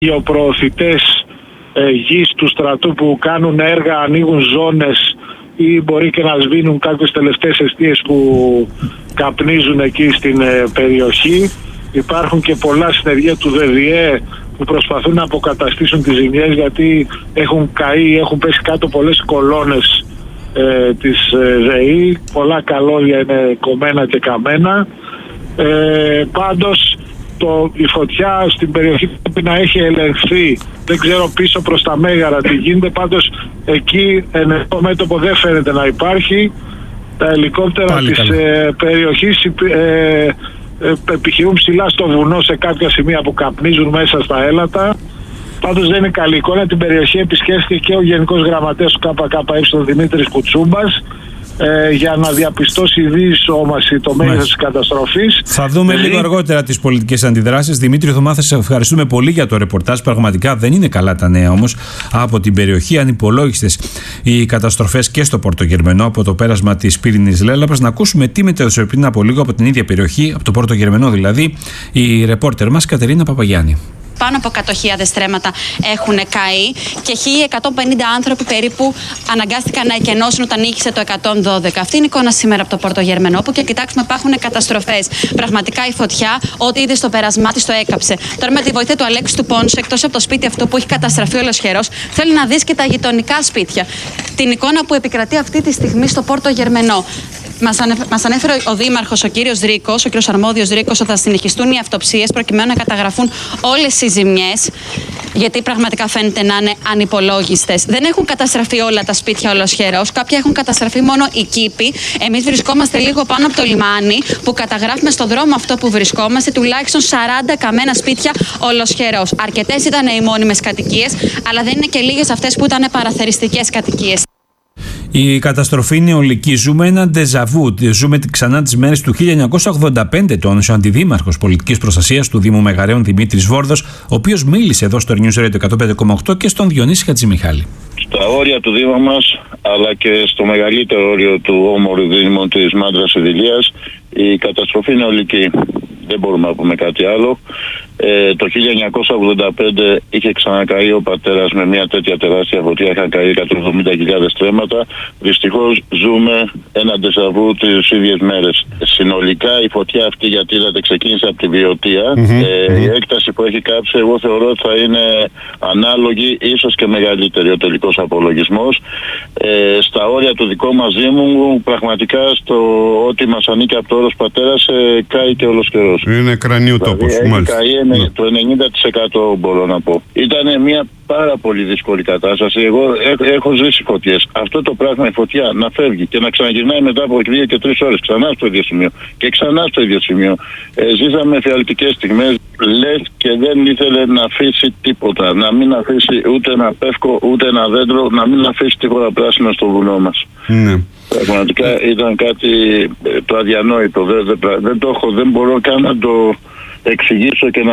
γεωπροωθητές γης του στρατού που κάνουν έργα, ανοίγουν ζώνες ή μπορεί και να σβήνουν κάποιες τελευταίες εστίες που καπνίζουν εκεί στην περιοχή. Υπάρχουν και πολλά συνεργεία του ΔΔΕ που προσπαθούν να αποκαταστήσουν τις ζημιές, γιατί έχουν πέσει κάτω πολλές κολόνες της ΔΕΗ, πολλά καλώδια είναι κομμένα και καμένα. Πάντως η φωτιά στην περιοχή πρέπει να έχει ελεγχθεί. Δεν ξέρω πίσω προς τα Μέγαρα τι γίνεται, πάντως εκεί ενεργό μέτωπο δεν φαίνεται να υπάρχει. Τα ελικόπτερα της περιοχής επιχειρούν ψηλά στο βουνό σε κάποια σημεία που καπνίζουν μέσα στα έλατα. Πάντως δεν είναι καλή εικόνα. Την περιοχή επισκέφθηκε και ο Γενικός Γραμματέας του ΚΚΕ Δημήτρης Κουτσούμπας για να διαπιστώσει η διεισόμαση το μέγεθος της καταστροφής. Θα δούμε λίγο αργότερα τις πολιτικές αντιδράσεις. Δημήτρη Θωμά, θα σε ευχαριστούμε πολύ για το ρεπορτάζ. Πραγματικά δεν είναι καλά τα νέα όμως από την περιοχή. Ανυπολόγιστες οι καταστροφές και στο Πορτογερμενό από το πέρασμα της πύρινης Λέλαπας. Να ακούσουμε τι μετέδωσε πριν από λίγο από την ίδια περιοχή, από το Πορτογερμενό δηλαδή, η ρεπόρτερ μας Κατερίνα Παπαγιάννη. Πάνω από 100.000 στρέμματα έχουν καεί και 1.150 άνθρωποι περίπου αναγκάστηκαν να εκενώσουν όταν νίκησε το 112. Αυτή είναι η εικόνα σήμερα από το Πορτογερμενό, όπου και κοιτάξουμε υπάρχουν καταστροφές. Πραγματικά η φωτιά, ό,τι είδε στο πέρασμά της το έκαψε. Τώρα με τη βοήθεια του Αλέξη του Πόνσου, εκτός από το σπίτι αυτό που έχει καταστραφεί ολοσχερός, θέλει να δεις και τα γειτονικά σπίτια. Την εικόνα που επικρατεί αυτή τη στιγμή στο Πορτογερμενό. Μας ανέφερε ο Δήμαρχος, ο κύριος Ρίκος, ο κύριος Αρμόδιος Ρίκος, ότι θα συνεχιστούν οι αυτοψίες προκειμένου να καταγραφούν όλες οι ζημιές, γιατί πραγματικά φαίνεται να είναι ανυπολόγιστες. Δεν έχουν καταστραφεί όλα τα σπίτια ολοσχερός, κάποια έχουν καταστραφεί μόνο οι κήποι. Εμείς βρισκόμαστε λίγο πάνω από το λιμάνι, που καταγράφουμε στον δρόμο αυτό που βρισκόμαστε τουλάχιστον 40 καμένα σπίτια ολοσχερός. Αρκετές ήταν οι μόνιμες κατοικίες, αλλά δεν είναι και λίγες αυτές που ήταν παραθεριστικές κατοικίες. Η καταστροφή είναι ολική. Ζούμε ένα ντεζαβού. Ζούμε ξανά τις μέρες του 1985, τόνισε ο Αντιδήμαρχος Πολιτικής Προστασίας του Δήμου Μεγαρέων Δημήτρης Βόρδος, ο οποίος μίλησε εδώ στο News Radio 105,8 και στον Διονύση Χατζημιχάλη. Στα όρια του Δήμου μας, αλλά και στο μεγαλύτερο όριο του όμορφου Δήμου της Μάντρας Ιδηλίας, η καταστροφή είναι ολική. Δεν μπορούμε να πούμε κάτι άλλο. Το 1985 είχε ξανακαεί ο πατέρας με μια τέτοια τεράστια φωτιά, είχαν καεί 170.000 στρέμματα. Δυστυχώς ζούμε ένα ντεζαβού τις ίδιες μέρες. Συνολικά η φωτιά αυτή, γιατί είδατε ξεκίνησε από τη Βιωτία, η έκταση που έχει κάψει εγώ θεωρώ ότι θα είναι ανάλογη, ίσως και μεγαλύτερη ο τελικός απολογισμός. Στα όρια του δικού μας Δήμου, πραγματικά στο ό,τι μας ανήκει από το όρος πατέρας, καεί και ολοσχερός. Είναι κρανίου τόπος. Το 90% μπορώ να πω. Ήταν μια πάρα πολύ δύσκολη κατάσταση. Εγώ έχω ζήσει φωτιές. Αυτό το πράγμα, η φωτιά να φεύγει και να ξαναγυρνάει μετά από 2 και 3 ώρες ξανά στο ίδιο σημείο και ξανά στο ίδιο σημείο. Ζήσαμε εφιαλτικές στιγμές. Λες και δεν ήθελε να αφήσει τίποτα. Να μην αφήσει ούτε ένα πεύκο, ούτε ένα δέντρο, να μην αφήσει τίποτα πράσινο στο βουνό μας. Ναι. Πραγματικά ήταν κάτι το αδιανόητο. Δεν το έχω, δεν μπορώ καν να το εξηγήσω και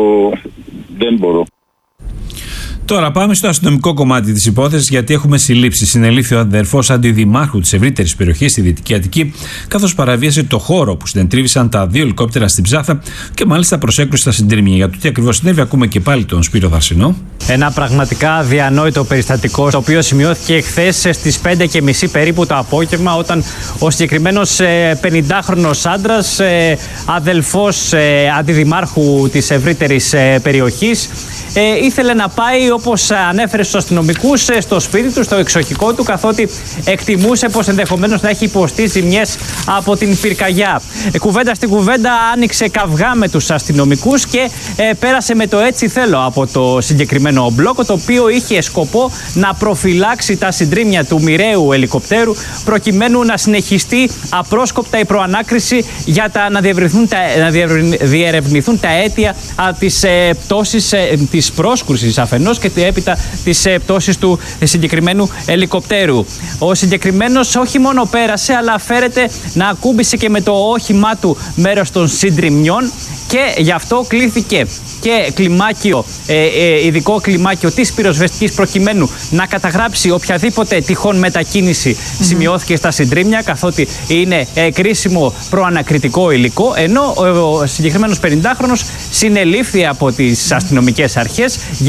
δεν μπορώ. Τώρα πάμε στο αστυνομικό κομμάτι της υπόθεσης, γιατί έχουμε συλλήψει. Συνελήφθη ο αδερφός αντιδημάρχου της ευρύτερης περιοχής στη Δυτική Αττική, καθώς παραβίασε το χώρο που συντρίβησαν τα 2 ελικόπτερα στην Ψάθα και μάλιστα προσέκρουσε τα συντρίμμια. Για το τι ακριβώς συνέβη, ακούμε και πάλι τον Σπύρο Δαρσινό. Ένα πραγματικά αδιανόητο περιστατικό, το οποίο σημειώθηκε χθες στις 5:30 περίπου το απόγευμα, όταν ο συγκεκριμένος 50χρονος άντρας, αδελφός αντιδημάρχου της ευρύτερης περιοχής, ήθελε να πάει, όπως ανέφερε στους αστυνομικούς, στο σπίτι του, στο εξοχικό του, καθότι εκτιμούσε πως ενδεχομένως να έχει υποστεί ζημιές από την πυρκαγιά. Κουβέντα στην κουβέντα άνοιξε καυγά με τους αστυνομικούς και πέρασε με το έτσι θέλω από το συγκεκριμένο μπλόκο, το οποίο είχε σκοπό να προφυλάξει τα συντρίμμια του μοιραίου ελικοπτέρου, προκειμένου να συνεχιστεί απρόσκοπτα η προανάκριση για να διερευνηθούν τα αίτια της πτώσης, της πρόσκρουσης αφενός και έπειτα της πτώσης του συγκεκριμένου ελικοπτέρου. Ο συγκεκριμένος όχι μόνο πέρασε, αλλά φέρεται να ακούμπησε και με το όχημά του μέρος των συντριμμιών, και γι' αυτό κλήθηκε και κλιμάκιο, ειδικό κλιμάκιο της πυροσβεστικής, προκειμένου να καταγράψει οποιαδήποτε τυχόν μετακίνηση σημειώθηκε στα συντρίμμια, καθότι είναι κρίσιμο προανακριτικό υλικό, ενώ ο συγκεκριμένος 50χρονος συνελήφθη από τις αστυνομικές αρχές